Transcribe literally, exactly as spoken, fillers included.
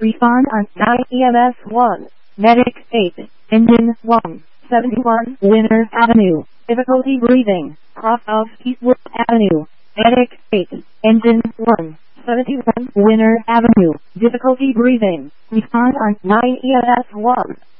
Respond on nine E M S one. Medic eight. Engine one. seventy-one. Winter Avenue. Difficulty breathing. Off of Eastwood Avenue. Medic eight. Engine one. seventy-one. Winter Avenue. Difficulty breathing. Respond on nine E M S one.